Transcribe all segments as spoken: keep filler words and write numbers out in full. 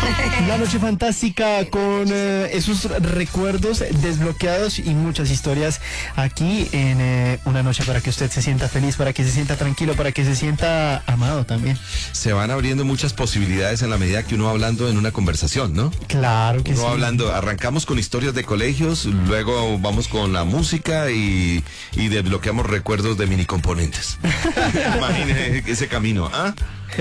La noche fantástica con eh, esos recuerdos desbloqueados y muchas historias aquí en eh, una noche para que usted se sienta feliz, para que se sienta tranquilo, para que se sienta amado también. Se van abriendo muchas posibilidades en la medida que uno va hablando en una conversación, ¿no? Claro que Uno sí. va hablando, arrancamos con historias de colegios, luego vamos con la música y, y desbloqueamos recuerdos de mini componentes. Imagine ese camino, ¿ah?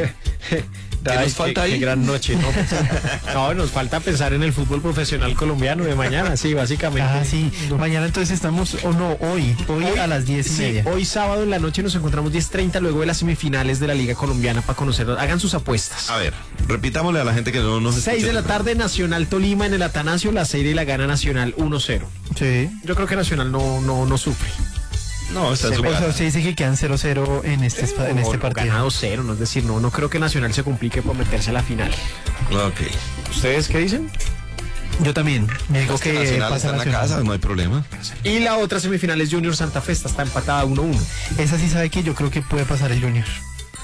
¿Qué nos falta ahí? Qué gran noche, ¿no? No, nos falta pensar en el fútbol profesional colombiano de mañana, sí, básicamente. Ah, sí. Mañana entonces estamos, o no, hoy, hoy, hoy a las diez y sí, media. Hoy sábado en la noche nos encontramos diez treinta luego de las semifinales de la Liga Colombiana para conocerlos. Hagan sus apuestas. A ver, repitámosle a la gente que no nos escucha. seis de la tarde, Nacional Tolima en el Atanasio, la serie la gana Nacional uno cero. Sí. Yo creo que Nacional no, no, no sufre. No, está en su O sea, casa. usted dice que quedan cero cero en este, espa- en este O- o partido. ganado cero, no es decir, no, no creo que Nacional se complique por meterse a la final. Ok. ¿Ustedes qué dicen? Yo también. Me digo Es que que Nacional pasa está en la Nacional. casa, no hay problema. Y la otra semifinal es Junior Santa Fe, esta está empatada uno uno. Esa sí sabe que yo creo que puede pasar el Junior.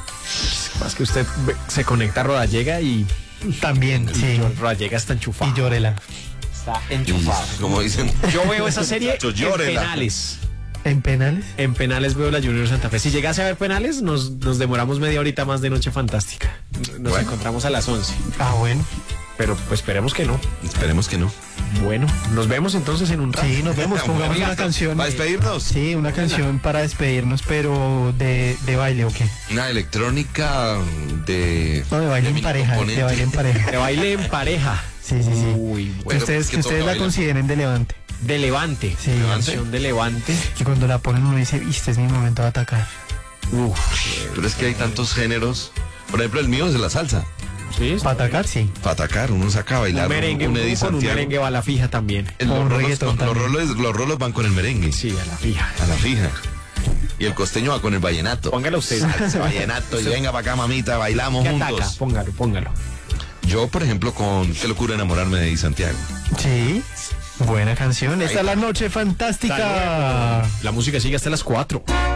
Más que usted ve- se conecta a Rodallega y, También, sí. Rodallega está enchufado. Y llórela. Está Y, enchufado. como dicen, Yo veo esa serie Muchacho, en llórela. penales. ¿En penales? En penales veo la Junior Santa Fe. Si llegase a ver penales, nos, nos demoramos media horita más de Noche Fantástica. Nos Bueno. encontramos a las once. Ah, bueno. Pero pues esperemos que no. esperemos que no. Bueno, nos vemos entonces en un rato. Sí, nos vemos. Pongamos Bueno, una canción. ¿va a despedirnos? Sí, una canción para despedirnos, pero de, de baile, ¿o qué? Una electrónica de... No, de baile en mini pareja, de componente. baile en pareja. De baile en pareja. Sí, sí, sí. Uy, Que bueno, ustedes, pues, que que ustedes toca la bailar. consideren de levante. de Levante. Sí. Canción de Levante. Que cuando la ponen uno dice, este es mi momento de atacar. Uf. Pero es que hay tantos géneros. Por ejemplo, el mío es de la salsa. Sí, Para atacar, sí. Para atacar, uno saca a bailar un merengue, un un, Eddie con un Santiago. merengue va a la fija también. El- los, Con rolos, reggaetón los, también. rolos, los rolos van con el merengue. Sí, a la fija. A la fija. Y el costeño va con el vallenato. Póngalo usted. Salsa, vallenato. Y venga para acá, mamita, bailamos ¿Qué juntos. ataca? Póngalo, póngalo. Yo, por ejemplo, con Qué locura enamorarme de Eddie Santiago. Sí. Buena canción. Esta es la noche fantástica. La música sigue hasta las cuatro.